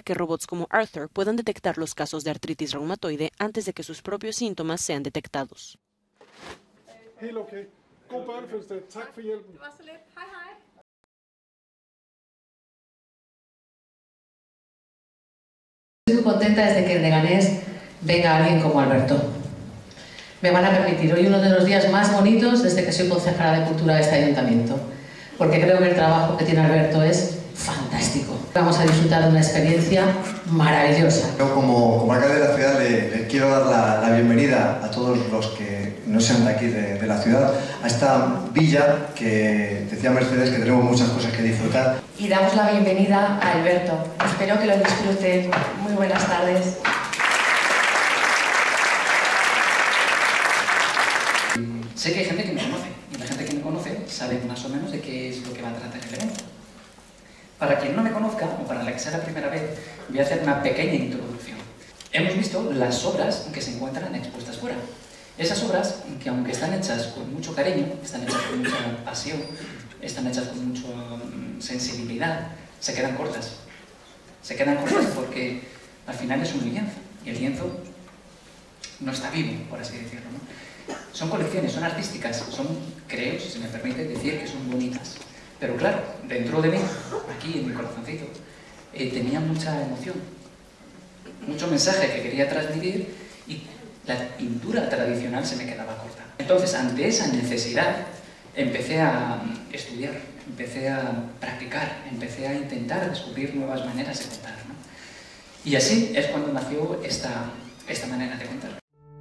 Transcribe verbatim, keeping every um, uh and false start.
que robots como Arthur puedan detectar los casos de artritis reumatoide antes de que sus propios síntomas sean detectados. Helt okay. God børnefødselsdag. Tak for hjælpen. Det var så lidt. Hej hej. Estoy muy contenta desde que en Leganés venga alguien como Alberto. Me van a permitir hoy uno de los días más bonitos desde que soy concejala de Cultura de este ayuntamiento, porque creo que el trabajo que tiene Alberto es fantástico. Vamos a disfrutar de una experiencia maravillosa. Yo como, como alcalde de la ciudad le, le quiero dar la, la bienvenida a todos los que no sean de aquí, de, de la ciudad, a esta villa que decía Mercedes que tenemos muchas cosas que disfrutar. Y damos la bienvenida a Alberto. Espero que lo disfruten. Muy buenas tardes. Sé que hay gente que me conoce, y la gente que me conoce sabe más o menos de qué es lo que va a tratar el evento. Para quien no me conozca, o para la que sea la primera vez, voy a hacer una pequeña introducción. Hemos visto las obras que se encuentran expuestas fuera. Esas obras, que aunque están hechas con mucho cariño, están hechas con mucha pasión, están hechas con mucha sensibilidad, se quedan cortas. Se quedan cortas porque al final es un lienzo, y el lienzo no está vivo, por así decirlo, ¿no? Son colecciones, son artísticas, son, creo, si se me permite decir, que son bonitas. Pero claro, dentro de mí, aquí en mi corazoncito, eh, tenía mucha emoción, mucho mensaje que quería transmitir y la pintura tradicional se me quedaba corta. Entonces, ante esa necesidad, empecé a estudiar, empecé a practicar, empecé a intentar descubrir nuevas maneras de contar, ¿no? Y así es cuando nació esta, esta manera de contar.